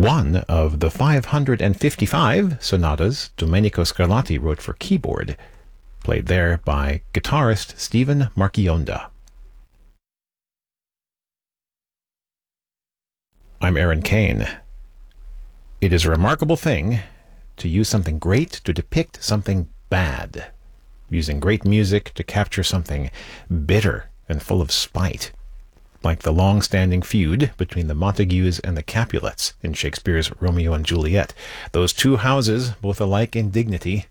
one of the 555 sonatas Domenico Scarlatti wrote for keyboard, played there by guitarist Stephen Marchionda. I'm Aaron Kane. It is a remarkable thing to use something great to depict something bad, using great music to capture something bitter and full of spite, like the long-standing feud between the Montagues and the Capulets in Shakespeare's Romeo and Juliet. Those two houses, both alike in dignity,